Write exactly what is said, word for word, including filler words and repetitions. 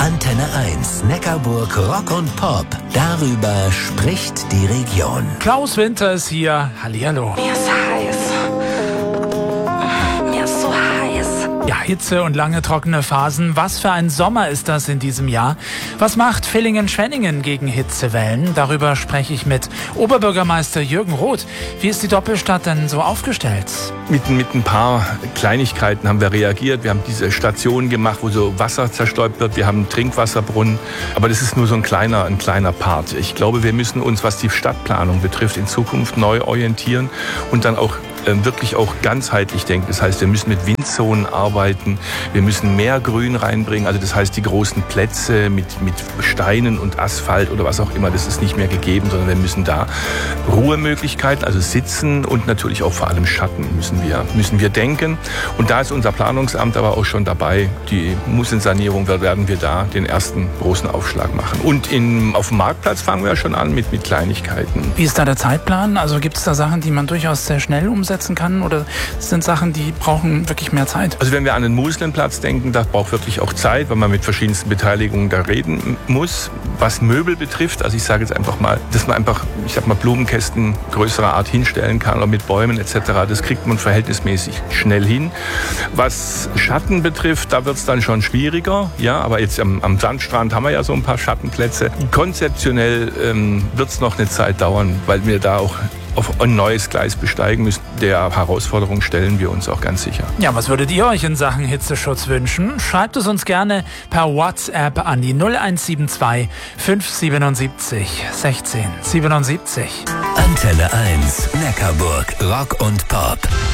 Antenne eins, Neckarburg Rock und Pop. Darüber spricht die Region. Klaus Winter ist hier. Hallihallo. Mir ist heiß. Mir ist so heiß. Ja, Hitze und lange trockene Phasen. Was für ein Sommer ist das in diesem Jahr? Was macht Villingen-Schwenningen gegen Hitzewellen? Darüber spreche ich mit Oberbürgermeister Jürgen Roth. Wie ist die Doppelstadt denn so aufgestellt? Mit, mit ein paar Kleinigkeiten haben wir reagiert. Wir haben diese Stationen gemacht, wo so Wasser zerstäubt wird. Wir haben einen Trinkwasserbrunnen. Aber das ist nur so ein kleiner, ein kleiner Part. Ich glaube, wir müssen uns, was die Stadtplanung betrifft, in Zukunft neu orientieren und dann auch äh, wirklich auch ganzheitlich denken. Das heißt, wir müssen mit Windzonen arbeiten. Wir müssen mehr Grün reinbringen. Also das heißt, die großen Plätze mit, mit Steinen und Asphalt oder was auch immer, das ist nicht mehr gegeben, sondern wir müssen da Ruhemöglichkeiten, also Sitzen und natürlich auch vor allem Schatten müssen wir, müssen wir denken. Und da ist unser Planungsamt aber auch schon dabei. Die Musensanierung werden wir da den ersten großen Aufschlag machen. Und in, auf dem Marktplatz fangen wir schon an mit, mit Kleinigkeiten. Wie ist da der Zeitplan? Also gibt es da Sachen, die man durchaus sehr schnell umsetzen kann? Oder sind Sachen, die brauchen wirklich mehr Zeit? Also wenn wir an den Muslenplatz denken, das braucht wirklich auch Zeit, weil man mit verschiedensten Beteiligungen da reden muss. Was Möbel betrifft, also ich sage jetzt einfach mal, dass man einfach, ich sag mal, Blumenkästen größerer Art hinstellen kann oder mit Bäumen et cetera, das kriegt man verhältnismäßig schnell hin. Was Schatten betrifft, da wird es dann schon schwieriger. Ja, aber jetzt am, am Sandstrand haben wir ja so ein paar Schattenplätze. Konzeptionell ähm, wird es noch eine Zeit dauern, weil wir da auch auf ein neues Gleis besteigen müssen. Der Herausforderung stellen wir uns auch ganz sicher. Ja, was würdet ihr euch in Sachen Hitzeschutz wünschen? Schreibt es uns gerne per WhatsApp an die null eins sieben zwei fünf siebenundsiebzig sechzehn siebenundsiebzig. Antenne eins, Neckarburg Rock und Pop.